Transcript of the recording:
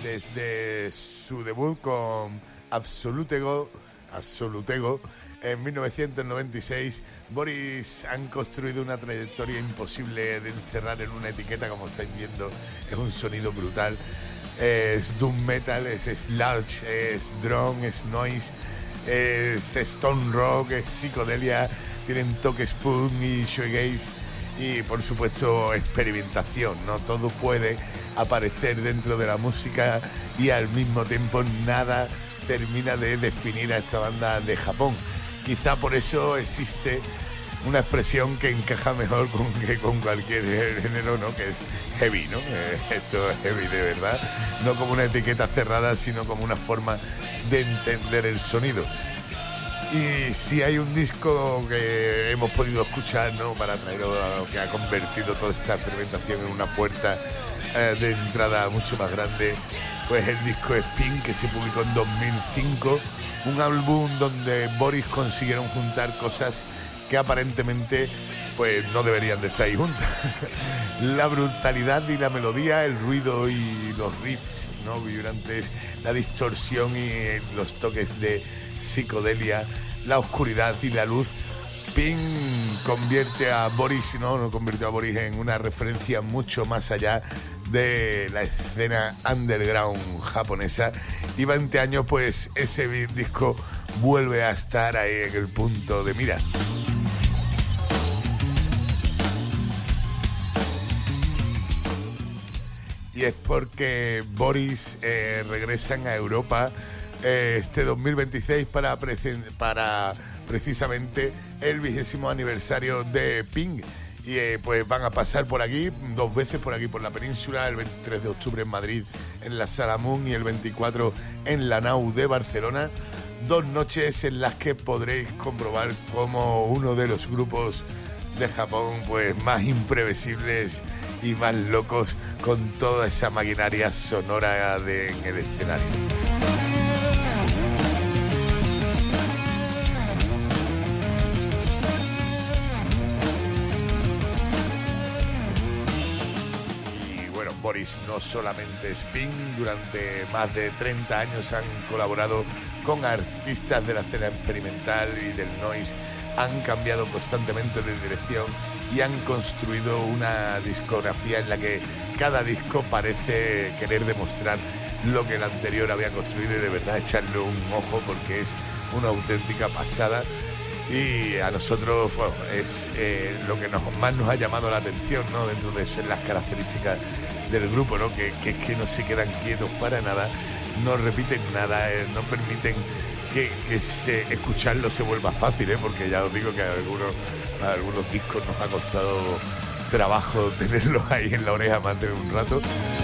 Desde su debut con Absolutego en 1996, Boris han construido una trayectoria imposible de encerrar en una etiqueta. Como estáis viendo, es un sonido brutal. Es doom metal, es sludge, es drone, es noise, es stone rock, es psicodelia. Tienen toques punk y shoegaze y, por supuesto, experimentación, ¿no? Todo puede aparecer dentro de la música y al mismo tiempo nada termina de definir a esta banda de Japón. Quizá por eso existe una expresión que encaja mejor que con cualquier género, ¿no? Que es heavy, ¿no? Esto es heavy de verdad, no como una etiqueta cerrada, sino como una forma de entender el sonido. Y si hay un disco que hemos podido escuchar, ¿no?, para traer a lo que ha convertido toda esta experimentación en una puerta de entrada mucho más grande, pues el disco Spin, que se publicó en 2005, un álbum donde Boris consiguieron juntar cosas que aparentemente pues no deberían de estar ahí juntas. La brutalidad y la melodía, el ruido y los riffs, ¿no?, vibrantes, la distorsión y los toques de psicodelia, la oscuridad y la luz. Pink convierte a Boris, no convirtió a Boris en una referencia mucho más allá de la escena underground japonesa, y 20 años pues ese disco vuelve a estar ahí en el punto de mira. Y es porque Boris regresan a Europa este 2026 para precisamente el 20º aniversario de Pink. Y pues van a pasar por aquí 2 veces, por aquí por la península, el 23 de octubre en Madrid en la Sala Moon y el 24 en la Nau de Barcelona. 2 noches en las que podréis comprobar cómo uno de los grupos de Japón pues más imprevisibles y más locos, con toda esa maquinaria sonora en el escenario. Boris no solamente es Pink, durante más de 30 años han colaborado con artistas de la escena experimental y del noise, han cambiado constantemente de dirección y han construido una discografía en la que cada disco parece querer demostrar lo que el anterior había construido, y de verdad echarle un ojo porque es una auténtica pasada. Y a nosotros, bueno, es lo que más nos ha llamado la atención, ¿no?, dentro de eso, en las características del grupo, ¿no?, que es que no se quedan quietos para nada, no repiten nada, no permiten que escucharlo se vuelva fácil, porque ya os digo que a algunos discos nos ha costado trabajo tenerlos ahí en la oreja más de un rato.